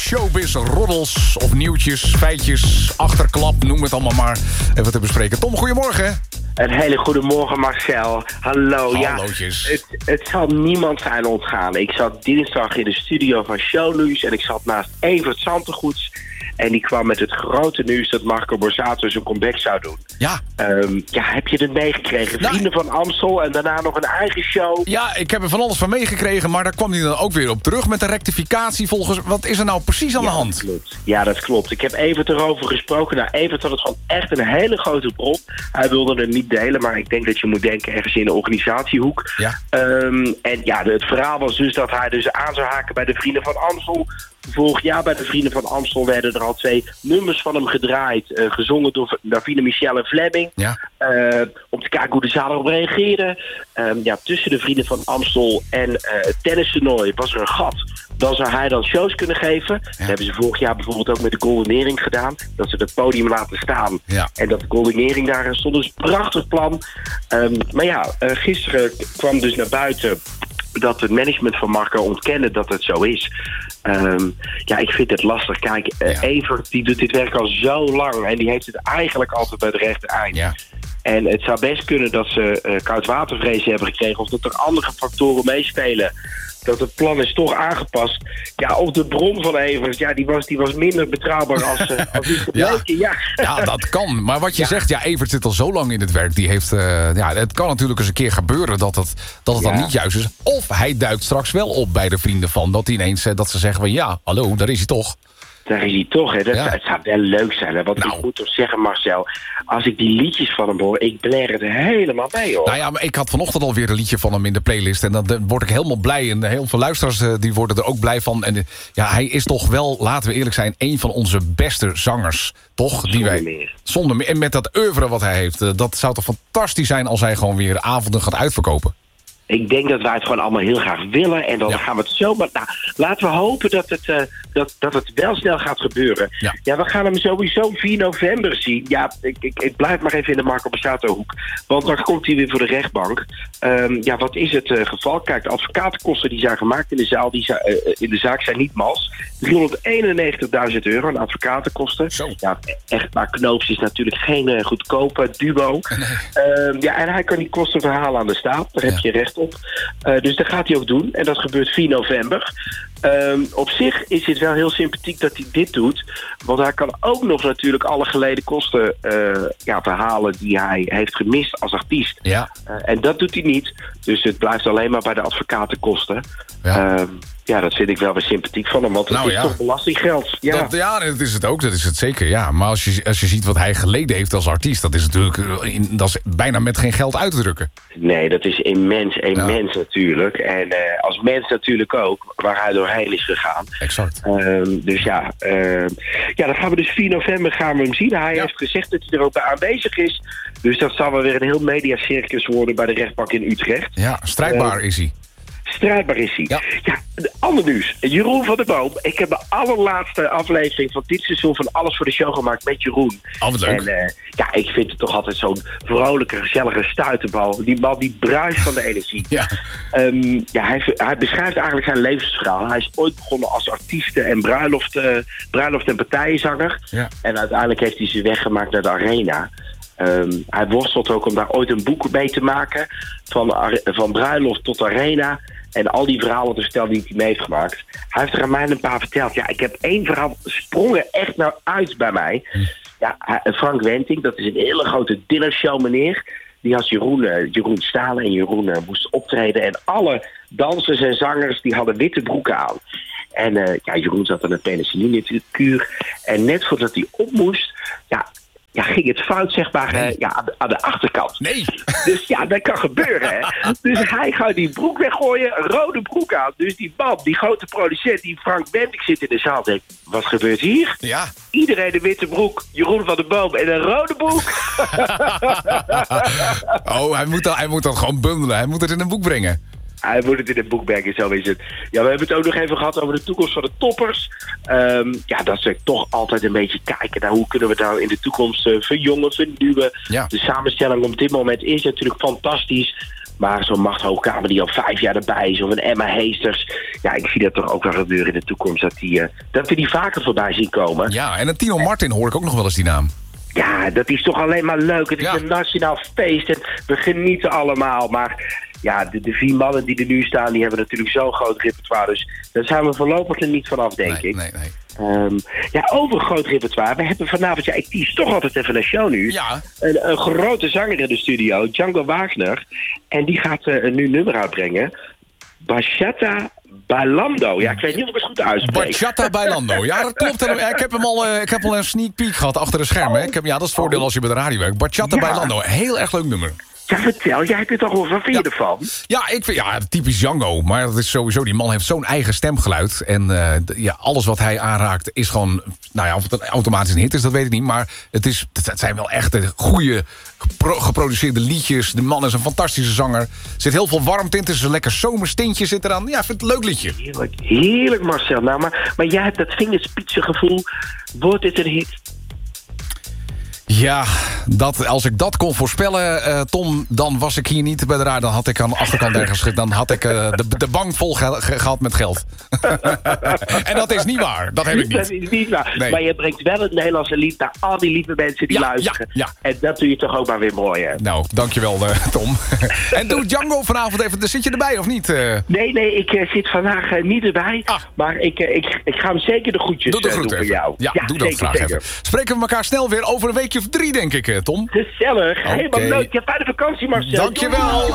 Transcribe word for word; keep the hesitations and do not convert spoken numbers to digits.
showbiz, roddels of nieuwtjes, feitjes, achterklap, noem het allemaal maar. Even te bespreken. Tom, goedemorgen. Een hele goede morgen, Marcel. Hallo. Hallootjes. Ja, het, het zal niemand zijn ontgaan. Ik zat dinsdag in de studio van Shownieuws en ik zat naast Evert Zantegoeds. En die kwam met het grote nieuws dat Marco Borsato zijn comeback zou doen. Ja. Um, ja, heb je het meegekregen? Nou, Vrienden van Amstel en daarna nog een eigen show. Ja, ik heb er van alles van meegekregen, maar daar kwam hij dan ook weer op terug met een rectificatie volgens... Wat is er nou precies aan ja, de hand? Dat klopt. Ja, dat klopt. Ik heb Evert erover gesproken. Nou, Evert had het gewoon echt een hele grote bron. Hij wilde het niet delen, maar ik denk dat je moet denken ergens in de organisatiehoek. Ja. Um, en ja, het verhaal was dus dat hij dus aan zou haken bij de Vrienden van Amstel. Vorig jaar bij de Vrienden van Amstel werden er al twee nummers van hem gedraaid. Uh, gezongen door Davina Michel en Fleming. Ja. Uh, om te kijken hoe de zaal erop reageerde. Um, ja, tussen de Vrienden van Amstel en uh, het tennistoernooi was er een gat. Dan zou hij dan shows kunnen geven. Ja. Dat hebben ze vorig jaar bijvoorbeeld ook met de Golden Earring gedaan. Dat ze het podium laten staan. Ja. En dat de Golden Earring daar stond. Dus een prachtig plan. Um, maar ja, uh, gisteren kwam dus naar buiten dat het management van Marco ontkende dat het zo is. Um, ja, ik vind het lastig. Kijk, uh, ja. Evert die doet dit werk al zo lang en die heeft het eigenlijk altijd bij het rechte eind. Ja. En het zou best kunnen dat ze uh, koudwatervrees hebben gekregen of dat er andere factoren meespelen. Dat het plan is toch aangepast. Ja, of de bron van Evert, ja, die was, die was minder betrouwbaar als, uh, als die gebleken. Ja. Ja. ja, dat kan. Maar wat je ja. zegt, ja, Evert zit al zo lang in het werk. Die heeft, uh, ja, het kan natuurlijk eens een keer gebeuren dat het, dat het ja. dan niet juist is. Of hij duikt straks wel op bij de Vrienden van. Dat, hij ineens, uh, dat ze zeggen van ja, hallo, daar is hij toch. Daar is hij toch, hè. Dat, ja. Het zou wel leuk zijn, hè. Wat nou. Ik moet toch zeggen, Marcel. Als ik die liedjes van hem hoor, ik blair het helemaal bij, hoor. Nou ja, maar ik had vanochtend alweer een liedje van hem in de playlist. En dan, dan word ik helemaal blij. En heel veel luisteraars uh, die worden er ook blij van. En uh, ja, hij is toch wel, laten we eerlijk zijn, een van onze beste zangers. Toch? Zonder die wij, meer. Zonder meer. En met dat oeuvre wat hij heeft. Uh, dat zou toch fantastisch zijn als hij gewoon weer avonden gaat uitverkopen. Ik denk dat wij het gewoon allemaal heel graag willen. En dan ja. gaan we het zo... Maar, nou, laten we hopen dat het, uh, dat, dat het wel snel gaat gebeuren. Ja. ja, we gaan hem sowieso vier november zien. Ja, ik, ik, ik blijf maar even in de Marco Borsato hoek. Want dan komt hij weer voor de rechtbank. Um, ja, wat is het uh, geval? Kijk, de advocatenkosten die zijn gemaakt in de, zaal, die zijn, uh, in de zaak zijn niet mals. driehonderdeenennegentigduizend euro aan advocatenkosten. Zo. Ja, echt, maar Knoops is natuurlijk geen uh, goedkope duo. Nee. Um, ja, en hij kan die kosten verhalen aan de staat. Daar ja. heb je recht op. Uh, dus dat gaat hij ook doen. En dat gebeurt vier november. Um, op zich is het wel heel sympathiek dat hij dit doet. Want hij kan ook nog natuurlijk alle geleden kosten uh, ja, verhalen die hij heeft gemist als artiest. Ja. Uh, en dat doet hij niet. Dus het blijft alleen maar bij de advocatenkosten. Ja. Um, Ja, dat vind ik wel weer sympathiek van hem, want het nou, is ja. toch belastinggeld. Ja. Dat, ja, dat is het ook, dat is het zeker, ja. Maar als je, als je ziet wat hij geleden heeft als artiest... dat is natuurlijk in, dat is bijna met geen geld uit te drukken. Nee, dat is immens, immens ja. natuurlijk. En uh, als mens natuurlijk ook, waar hij doorheen is gegaan. Exact. Um, dus ja, uh, ja, dan gaan we dus vier november gaan we hem zien. Hij ja. heeft gezegd dat hij er ook bij aanwezig is. Dus dat zal wel weer een heel mediacircus worden bij de rechtbank in Utrecht. Ja, strijdbaar uh, is hij. Strijdbaar is hij. Ja. ja, ander nieuws. Jeroen van der Boom. Ik heb de allerlaatste aflevering van dit seizoen van Alles voor de Show gemaakt met Jeroen. Oh, wat leuk. En uh, ja, ik vind het toch altijd zo'n vrolijke, gezellige stuiterbal. Die man die bruist van de energie. Ja. Um, ja, hij, hij beschrijft eigenlijk zijn levensverhaal. Hij is ooit begonnen als artiest en bruiloft, uh, bruiloft en partijenzanger. Ja. En uiteindelijk heeft hij zijn weg gemaakt naar de arena. Um, hij worstelt ook om daar ooit een boek mee te maken. Van, van bruiloft tot arena. En al die verhalen te vertellen die hij mee heeft gemaakt. Hij heeft er aan mij een paar verteld. Ja, ik heb één verhaal sprong er echt nou uit bij mij. Ja, Frank Wenting, dat is een hele grote dinnershow meneer. Die had Jeroen, uh, Jeroen Stalen en Jeroen uh, moest optreden. En alle dansers en zangers die hadden witte broeken aan. En uh, ja, Jeroen zat aan een penicilline-kuur. En net voordat hij op moest... Ja, Ja, ging het fout, zeg maar, nee. uh, ja, aan, de, aan de achterkant. Nee. Dus ja, dat kan gebeuren, hè. Dus hij gaat die broek weggooien, een rode broek aan. Dus die man, die grote producent, die Frank Wenting zit in de zaal, denkt, wat gebeurt hier? Ja. Iedereen een witte broek, Jeroen van der Boom en een rode broek. oh, hij moet, dat, hij moet dat gewoon bundelen. Hij moet het in een boek brengen. Hij moet het in een boek brengen, zo is het. Ja, we hebben het ook nog even gehad over de toekomst van de toppers. Um, ja, dat is toch altijd een beetje kijken naar hoe kunnen we nou in de toekomst uh, verjongen, vernieuwen. Ja. De samenstelling op dit moment is natuurlijk fantastisch. Maar zo'n Mart Hoogkamer die al vijf jaar erbij is, of een Emma Heesters. Ja, ik zie dat toch ook wel gebeuren in de toekomst, dat, die, uh, dat we die vaker voorbij zien komen. Ja, en een Tino Martin hoor ik ook nog wel eens die naam. Ja, dat is toch alleen maar leuk. Het is ja. een nationaal feest en we genieten allemaal. Maar ja, de, de vier mannen die er nu staan, die hebben natuurlijk zo'n groot repertoire. Dus daar zijn we voorlopig er niet vanaf, denk nee, ik. Nee, nee. Um, ja, over een groot repertoire. We hebben vanavond, ja, ik tease toch altijd even een show nu. Ja. Een, een grote zanger in de studio, Django Wagner. En die gaat uh, een nieuw nummer uitbrengen. Bachata Bailando. Ja, ik weet niet of ik het goed uitspreek. Bachata Bailando. Ja, dat klopt. Ja, ik heb hem al, uh, ik heb al een sneak peek gehad achter de schermen. Ik heb, ja, dat is het voordeel als je bij de radio werkt. Bachata ja. Bailando. Heel erg leuk nummer. Ja, vertel. Jij hebt het toch over. Wat vind je ja. ervan? Ja, ik vind, ja, typisch Django. Maar dat is sowieso, die man heeft zo'n eigen stemgeluid. En uh, ja, alles wat hij aanraakt is gewoon... Nou ja, of het een automatisch een hit is, dat weet ik niet. Maar het, is, het zijn wel echt goede gepro- geproduceerde liedjes. De man is een fantastische zanger. Er zit heel veel warmte in. Het is een lekker zomerstintje zit eraan. Ja, ik vind het een leuk liedje. Heerlijk, heerlijk Marcel. Nou, maar, maar jij hebt dat vingerspitsengevoel. Wordt dit een hit? Ja, dat, als ik dat kon voorspellen, uh, Tom, dan was ik hier niet bij de raad. Dan had ik aan de achterkant ergens geschreven. Dan had ik uh, de, de bank vol ge- ge- gehad met geld. En dat is niet waar. Dat heb ik niet. Dat is niet waar. Nee. Maar je brengt wel het Nederlandse lied naar al die lieve mensen die ja, luisteren. Ja, ja. En dat doe je toch ook maar weer mooi, hè? Nou, dankjewel, uh, Tom. En doe Django vanavond even. Zit je erbij of niet? Uh... Nee, nee, ik uh, zit vandaag uh, niet erbij. Ah. Maar ik, uh, ik, ik ga hem zeker de groetjes doe de groet uh, doen voor jou. Ja, ja, doe dat zeker, graag zeker. even. Spreken we elkaar snel weer over een weekje of drie, denk ik, Tom. Gezellig. Okay. Helemaal leuk. Je hebt fijne vakantie, Marcel. Dankjewel.